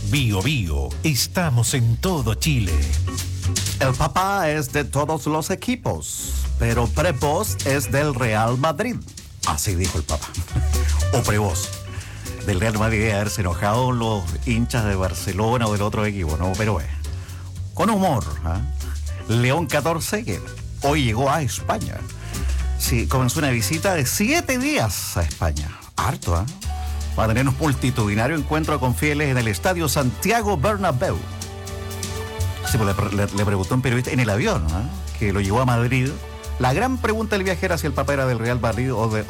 Bio Bio, estamos en todo Chile. El papá es de todos los equipos, pero Prevost es del Real Madrid. Así dijo el papá. O Prevost. Del Real Madrid debe haberse enojado los hinchas de Barcelona o del otro equipo, ¿no? Pero con humor, ¿eh? León 14, que hoy llegó a España. Sí, comenzó una visita de 7 días a España. Harto, ¿eh? Va a tener un multitudinario encuentro con fieles en el estadio Santiago Bernabéu. Sí, pues le preguntó un periodista en el avión, ¿eh? Que lo llevó a Madrid. La gran pregunta del viajero si el papá era del Real Madrid o